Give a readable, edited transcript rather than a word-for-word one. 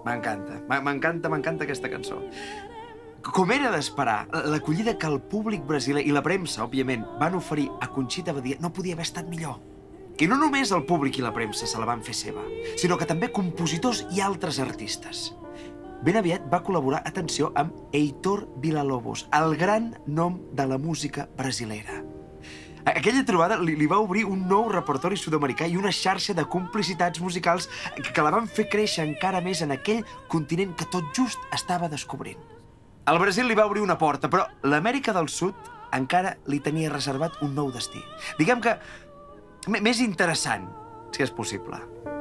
M'encanta aquesta cançó. Com era d'esperar, l'acollida que el públic brasiler i la premsa, òbviament, van oferir a Conxita Badia no podia haver estat millor. I no només el públic i la premsa se la van fer seva, sinó que també compositors i altres artistes. Ben aviat va col·laborar, atenció, amb Heitor Villa-Lobos, el gran nom de la música brasilera. Aquella trobada li va obrir un nou repertori sud-americà i una xarxa de complicitats musicals que la van fer créixer encara més en aquell continent que tot just estava descobrint. El Brasil li va obrir una porta, però l'Amèrica del Sud encara li tenia reservat un nou destí. Diguem que més interessant, si és possible.